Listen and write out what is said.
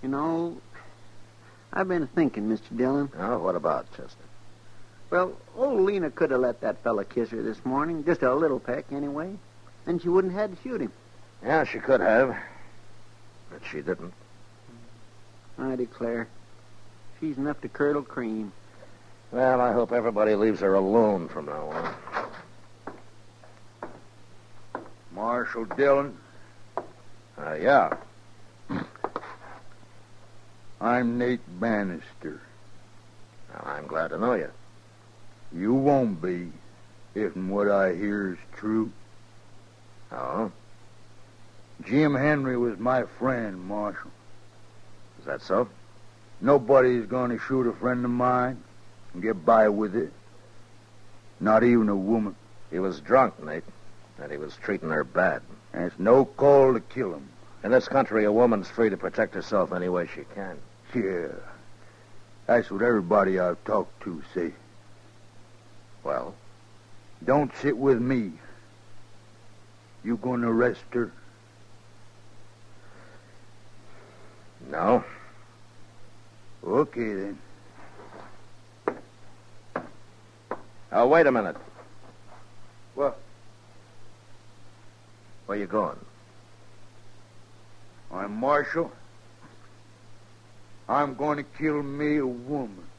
You know, I've been thinking, Mr. Dillon. Oh, what about, Chester? Well, old Lena could have let that fella kiss her this morning. Just a little peck, anyway. Then she wouldn't have had to shoot him. Yeah, she could have. But she didn't. I declare. She's enough to curdle cream. Well, I hope everybody leaves her alone from now on. Marshal Dillon. Yeah. I'm Nate Bannister. Well, I'm glad to know you. You won't be, if what I hear is true. Oh? Jim Henry was my friend, Marshal. Is that so? Nobody's going to shoot a friend of mine and get by with it. Not even a woman. He was drunk, Nate, and he was treating her bad. And it's no call to kill him. In this country, a woman's free to protect herself any way she can. Yeah. That's what everybody I've talked to say. Well? Don't sit with me. You going to arrest her? No. Okay, then. Oh, wait a minute. What? Where you going? I'm Marshal. I'm going to kill me a woman.